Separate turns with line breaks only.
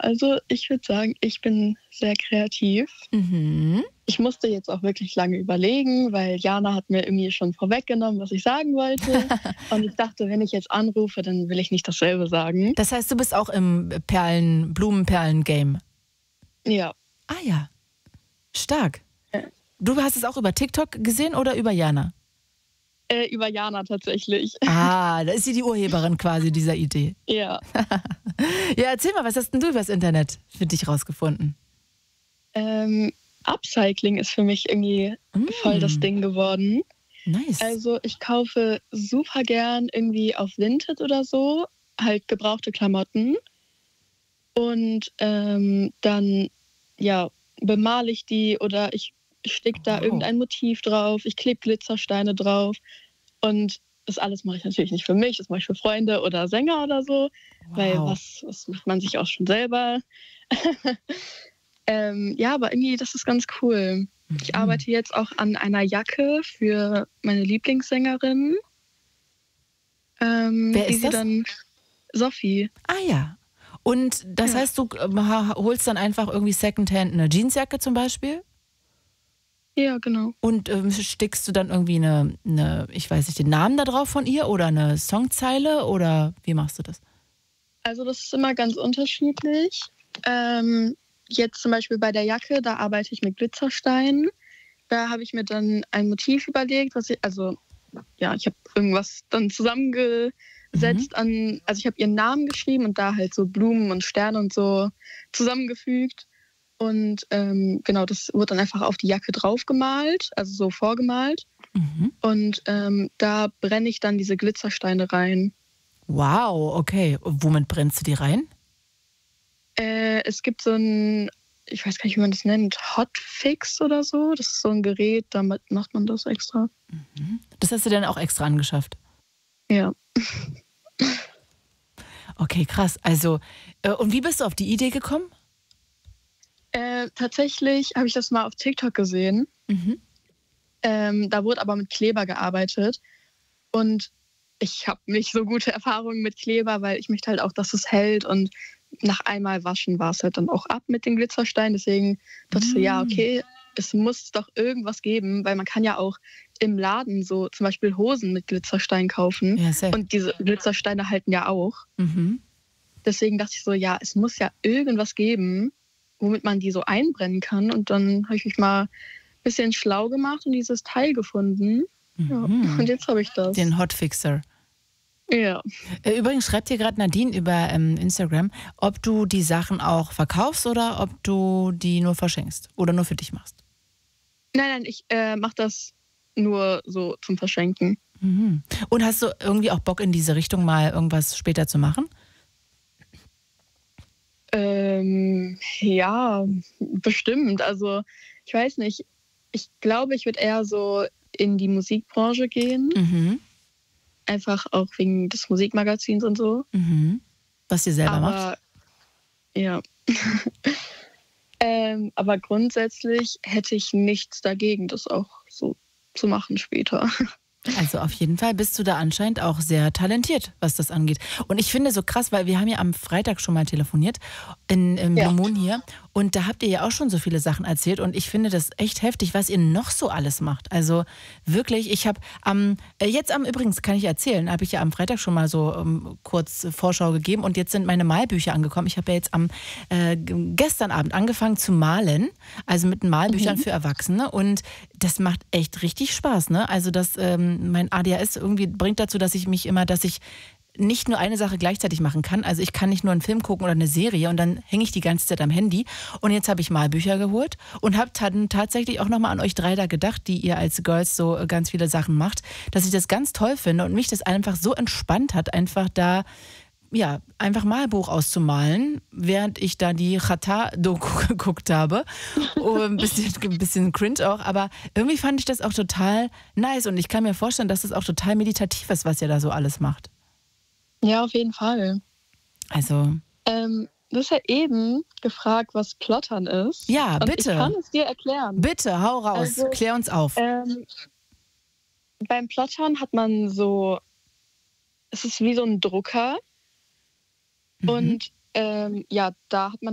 also ich würde sagen, ich bin sehr kreativ.
Mhm.
Ich musste jetzt auch wirklich lange überlegen, weil Jana hat mir irgendwie schon vorweggenommen, was ich sagen wollte. Und ich dachte, wenn ich jetzt anrufe, dann will ich nicht dasselbe sagen.
Das heißt, du bist auch im Blumenperlen-Game.
Ja.
Ah ja, stark.
Äh,
Du hast es auch über TikTok gesehen oder über Jana?
Über Jana tatsächlich.
Ah, da ist sie die Urheberin quasi dieser Idee.
Ja.
Ja, erzähl mal, was hast denn du übers Internet für dich rausgefunden?
Upcycling ist für mich irgendwie voll das Ding geworden.
Nice.
Also ich kaufe super gern irgendwie auf Vinted oder so, halt gebrauchte Klamotten. Und dann, ja, bemale ich die oder ich stick da
Wow.
irgendein Motiv drauf, ich klebe Glitzersteine drauf. Und das alles mache ich natürlich nicht für mich, das mache ich für Freunde oder Sänger oder so, weil
Wow.
was macht man sich auch schon selber. Ja, aber irgendwie, das ist ganz cool. Ich
Mhm.
arbeite jetzt auch an einer Jacke für meine Lieblingssängerin,
Wer
die
ist
sie
das?
dann Sophie.
Ah ja. Und das
Ja,
heißt, du holst dann einfach irgendwie Secondhand eine Jeansjacke zum Beispiel
ja, genau.
und stickst du dann irgendwie ich weiß nicht, den Namen da drauf von ihr oder eine Songzeile oder wie machst du das?
Also das ist immer ganz unterschiedlich. Jetzt zum Beispiel bei der Jacke, da arbeite ich mit Glitzersteinen. Da habe ich mir dann ein Motiv überlegt, ja, ich habe irgendwas dann
Mhm.
zusammengesetzt also ich habe ihren Namen geschrieben und da halt so Blumen und Sterne und so zusammengefügt. Und genau, das wurde dann einfach auf die Jacke draufgemalt, also so vorgemalt.
Mhm.
Und da brenne ich dann diese Glitzersteine rein.
Wow, okay. Und womit brennst du die rein?
Es gibt so ein, ich weiß gar nicht, wie man das nennt, Hotfix oder so. Das ist so ein Gerät, damit macht man das extra.
Mhm. Das hast du dann auch extra angeschafft.
Ja.
Okay, krass. Also, und wie bist du auf die Idee gekommen?
Tatsächlich habe ich das mal auf TikTok gesehen.
Mhm.
Da wurde aber mit Kleber gearbeitet. Und ich habe nicht so gute Erfahrungen mit Kleber, weil ich möchte halt auch, dass es hält. Und nach einmal waschen war es halt dann auch ab mit den Glitzersteinen. Deswegen dachte ich so, ja,
Mm.
okay, es muss doch irgendwas geben, weil man kann ja auch im Laden so zum Beispiel Hosen mit Glitzerstein kaufen.
Ja, safe.
Und diese Glitzersteine halten ja auch.
Mhm.
Deswegen dachte ich so, ja, es muss ja irgendwas geben, womit man die so einbrennen kann. Und dann habe ich mich mal ein bisschen schlau gemacht und dieses Teil gefunden. Ja, und
Mhm.
jetzt habe ich das.
Den Hotfixer.
Ja.
Übrigens schreibt dir gerade Nadine über Instagram, ob du die Sachen auch verkaufst oder ob du die nur verschenkst oder nur für dich machst.
Nein, ich mache das nur so zum Verschenken.
Mhm. Und hast du irgendwie auch Bock in diese Richtung mal irgendwas später zu machen?
Ja, bestimmt. Also ich weiß nicht. Ich glaube, ich würde eher so in die Musikbranche gehen.
Mhm.
Einfach auch wegen des Musikmagazins und so.
Mhm. Was ihr selber macht?
Aber ja. Aber grundsätzlich hätte ich nichts dagegen, das auch so zu machen später.
Also auf jeden Fall bist du da anscheinend auch sehr talentiert, was das angeht. Und ich finde so krass, weil wir haben ja am Freitag schon mal telefoniert im Blue
Ja.
Moon hier und da habt ihr ja auch schon so viele Sachen erzählt und ich finde das echt heftig, was ihr noch so alles macht. Also wirklich, ich habe übrigens kann ich erzählen, habe ich ja am Freitag schon mal so kurz Vorschau gegeben und jetzt sind meine Malbücher angekommen. Ich habe ja jetzt gestern Abend angefangen zu malen, also mit Malbüchern für Erwachsene und das macht echt richtig Spaß, ne? Also mein ADHS irgendwie bringt dazu, dass ich nicht nur eine Sache gleichzeitig machen kann. Also ich kann nicht nur einen Film gucken oder eine Serie und dann hänge ich die ganze Zeit am Handy. Und jetzt habe ich Malbücher geholt und habe dann tatsächlich auch nochmal an euch drei da gedacht, die ihr als Girls so ganz viele Sachen macht, dass ich das ganz toll finde und mich das einfach so entspannt hat, einfach da ja, einfach Malbuch auszumalen, während ich da die Chata-Doku geguckt habe. Oh, ein bisschen cringe auch, aber irgendwie fand ich das auch total nice und ich kann mir vorstellen, dass das auch total meditativ ist, was ihr da so alles macht.
Ja, auf jeden Fall.
Also,
Du hast ja eben gefragt, was Plottern ist.
ja,
Und ich kann
bitte,
es dir erklären.
bitte, hau raus,
Also,
klär uns auf.
ähm, beim Plottern hat man so, es ist wie so ein Drucker.
Mhm.
Und ja, da hat man